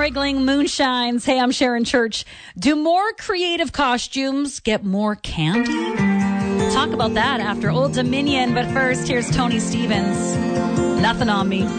wriggling moonshines. Hey, I'm Sharon Church. Do more creative costumes get more candy? We'll talk about that after Old Dominion. But first, here's Tony Stevens. Nothing on me.